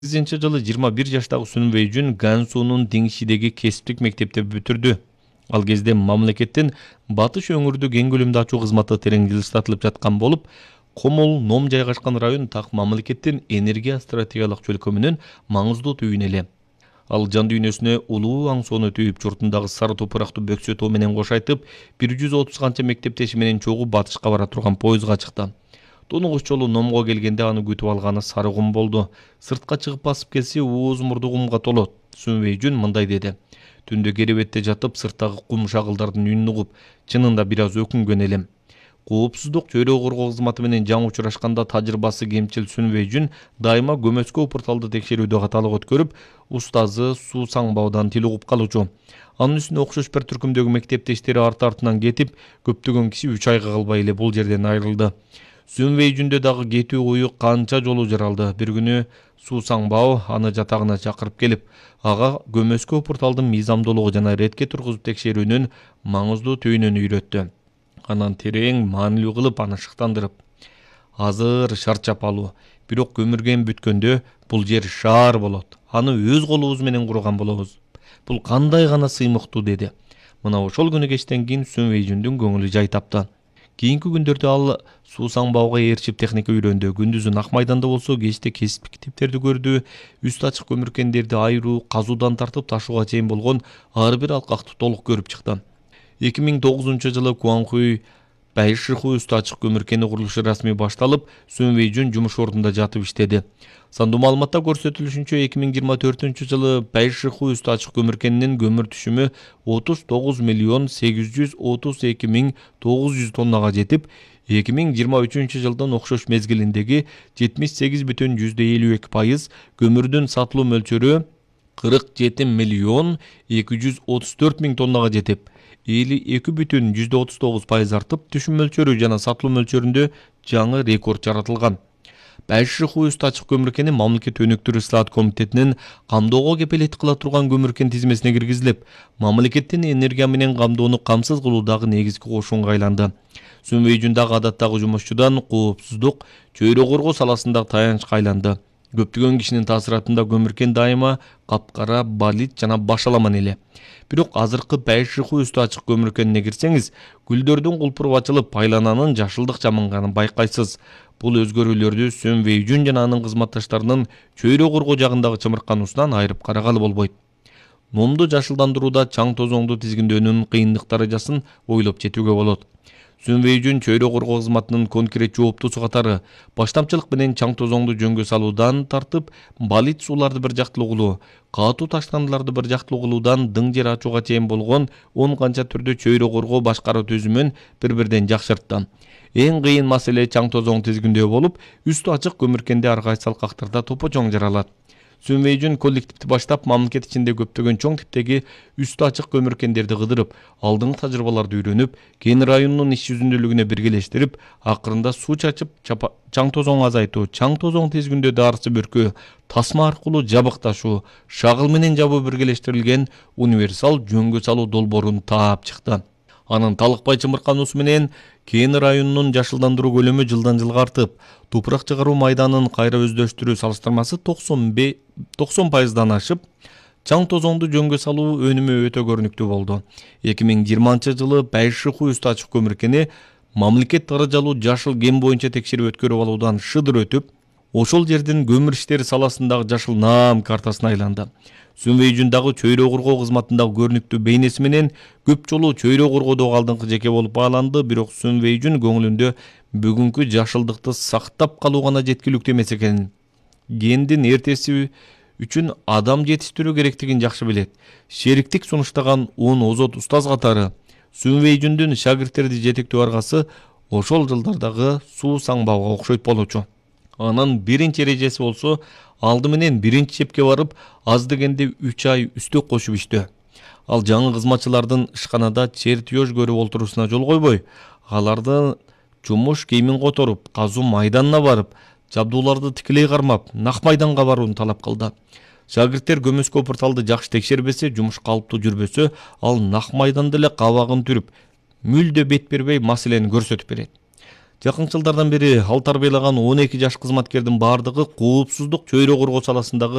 Жылы 21 жаштагы Сүнбөй Жүн Гансунун Диңшидеги кесиптик мектепти бүтүрдү. Ал кезде мамлекеттин батыш өңүрдү кең көлөмдө ачуу кызматы терең жылыштатылып жаткан болуп, Комол Ном жайгашкан район так мамлекеттин энергия стратегиялык чөлкөмүнүн маңыздуу түйүнү эле. Ал жан дүйнөсүнө улуу аң соону түйүп, журтундагы сары топурактуу бөксө тоо менен кошайтып, 130 канча мектептеши менен чогуу батышка бара турган поездга чыкты. Тунугуч жолу Номго келгенде аны күтүп алганы сары кум болду. Сыртка чыгып басып келсе, ооз мурду кумга толот. Сүнбөй Жүн мындай деди: Түндө керебетте жатып, сырттагы кум шагылдардын үнүн угуп, чынында бир аз өкүнгөн элем. Коопсуздук чөйрө коргоо кызматы менен жаңы учурашканда тажрыйбасы кемчил Сүнбөй Жүн дайыма көмөскө порталды текшерүүдө каталык өткөрүп, устазы Суу Саңбаудан тил угуп калуучу. Анын үстүнө окшош бир түркүмдөгү мектептештери арты-артынан кетип, көптөгөн киши 3 айга калбай эле бул жерден айрылды. Сүнбөй Жүндө дагы кетүү ою канча жолу жаралды. Бир күнү Суу Саңбау аны жатагына чакырып келип, ага көмөскө порталдын мыйзамдуулугу жана ретке тургузуп текшерүүнүн маңыздуу түйүнүн үйрөттү. Анан терең маанилүү кылып аны шыктандырып: азыр шарт чапалуу, бирок көмүрген бүткөндө бул жер шаар болот. Аны өз колубуз менен курган болобуз. Бул кандай гана сыймыктуу, деди. Мына ошол күнү кечтен кийин Сүнбөй Жүндүн көңүлү жай тапты. Кийинки күндөрдө ал Суу Саңбауга ээрчип техника үйрөндү. Күндүзү Ак майданда болсо, кечте кесиптик китептерди көрдү. Үстү ачык көмүркендерди айыруу, казуудан тартып ташууга чейин болгон ар бир алкакты толук көрүп чыкты. 2009 жылы Куанхуй Байшиху үстү ачык көмүркени курулушу расмий башталып, Сүнбөй Жүн жумуш ордунда жатып иштеди. Сандуу маалыматта көрсөтүлүшүнчө 2024 жылы Байшиху үстү ачык көмүркенинин көмүр түшүмү 39 миллион 832 миң 900 тоннага жетип, 2023 жылдын окшош мезгилиндеги 78,52% көмүрдүн сатылуу мөлчөрү 47 миллион 234 миң тоннага жетип, 52,39% артып, түшүм мөлчөрү жана сатылуу мөлчөрүндө жаңы рекорд жаратылган. Байшиху үстү ачык көмүркени мамлекет өнүктүрүү ислаат комитетинин камдоого кепилет кыла турган көмүркен тизмесине киргизилип, мамлекеттин энергия менен камдоону камсыз кылуудагы негизги кошунга айланды. Сүнбөй Жүн дагы адаттагы жумушчудан коопсуздук, чөйрө коргоо саласында таянычка айланды. Көптөгөн кишинин таасиратында көмүркен дайыма капкара, балит жана башаламан эле. Бирок азыркы Байшиху үстү ачык көмүркенине кирсеңиз, гүлдөрдүн кулпуруп ачылып, айлананын жашылдык жаманганын байкайсыз. Бул өзгөрүүлөрдү Сүнбөй Жүн жана анын кызматташтарынын чөйрө коргоо жагындагы чымыркануусунан айырып карагалы болбойт. Номду жашылдандырууда чаң тозоңду тизгиндөөнүн кыйындык даражасын ойлоп жетүүгө болот. Сүнбөй Жүн чөйрө коргоо кызматынын конкрет жооптусу катары баштамчылык менен чаң тозоңду жөнгө салуудан тартып, балит сууларды бир жактылуу кылуу, катуу таштандыларды бир жактылуу кылуудан дың жер ачууга чейин болгон 10 канча түрдө чөйрө коргоо башкаруу түзүмүн бири-бирден жакшыртты. Эң кыйын маселе чаң тозоң тизгиндөө болуп, үстү ачык көмүркенде ар кайсы алкактарда топо-чоң жаралат. Сүнбөй Жүн коллективди баштап, мамлекет ичинде көптөгөн чоң типтеги үстү ачык көмүркендерди кыдырып, алдыңкы тажрыйбаларды үйрөнүп, кен районунун иш жүзүндүүлүгүнө биргелештирип, акырында суу чачып, чаң тозоң азайтуу, чаң тозоң тизгиндөө дарысы бүркөө, тасма аркылуу жабыкташуу, шагыл менен жабуу биргелештирилген универсал жөнгө салуу долбоорун таап чыкты. Анын талыкпай чымыркануусу менен кен районунун жашылдандыруу көлөмү жылдан жылга артып, тупурак чыгаруу майданын кайра өздөштүрүү салыштырмасы 90%дан ашып, чаң тозоңду жөнгө салуу өнүмү өтө көрүнүктүү болду. 2020 жылы Байшиху үстү ачык көмүркени мамлекет каражалуу жашыл кен боюнча текшерип өткөрүп алуудан шыдыр өтүп, ошол жердин көмүр иштери саласындагы жашыл наам картасына айланды. Сүнбөй Жүн дагы чөйрө коргоо кызматындагы көрүнүктүү бейнеси менен көп жолу чөйрө коргоодогу алдыңкы жеке болуп бааланды, бирок Сүнбөй Жүн көңүлүндө бүгүнкү жашылдыкты сактап калуу гана жеткиликтүү эмес экенин, кендин эртеси үчүн адам жетиштирүү керектигин жакшы билет. Шериктик сунуштаган 10 озот устаз катары Сүнбөй Жүндүн шагирттерди жетектөө аргасы ошол жылдардагы Суу Саңбауга окшойт болчу. Анын биринчи эрежеси болсо, алды менен биринчи чепке барып, аз дегенде 3 ай үстөк кошуп иштөө. Ал жаңы кызматчылардын ишканада чертеж көрүп олтуруусуна жол койбой, аларды жумуш кийимин которуп, казуу майданына барып, жабдууларды тикелей кармап, Ак майданга барууну талап кылды. Шагирттер көмөскө порталды жакшы текшербесе, жумуш калыптуу жүрбөсө, ал Ак майданда эле кабагын түрүп, мүлдө бет бербей маселени көрсөтүп берет. Жакынчы жылдардан бери ал тарбиялаган 12 жаш кызматкердин бардыгы коопсуздук чөйрө коргоо саласындагы